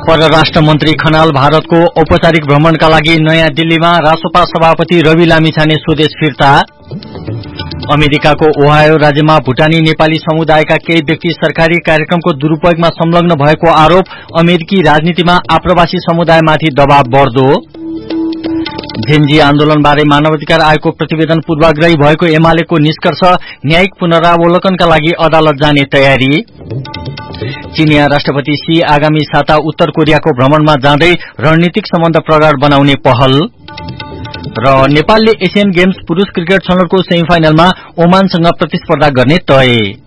परराष्ट्र मन्त्री खनाल भारतको औपचारिक भ्रमणका लागि नयाँ दिल्लीमा। रासोपा सभापति रवि लामिछाने स्वदेश फिर्ता। अमेरिकाको ओहायो राज्यमा भुटानी नेपाली समुदायका केही व्यक्ति सरकारी कार्यक्रमको दुरूपयोगमा संलग्न भएको आरोप। अमेरिकी राजनीतिमा आप्रवासी समुदायमाथि दबाव बढ्दो। जेनजी आन्दोलनबारे मानवाधिकार आयोगको प्रतिवेदन पूर्वाग्रही भएको एमालेको निष्कर्ष। न्यायिक पुनरावलोकनका लागि अदालत जाने तयारी। चीनिया राष्ट्रपति शी आगामी साता उत्तर कोरियाको भ्रमणमा जाँदै रणनीतिक सम्बन्ध प्रगाढ बनाउने पहल। र नेपालले एशियन गेम्स पुरूष क्रिकेट छनौटको सेमिफाइनलमा ओमानसँग प्रतिस्पर्धा गर्ने तय।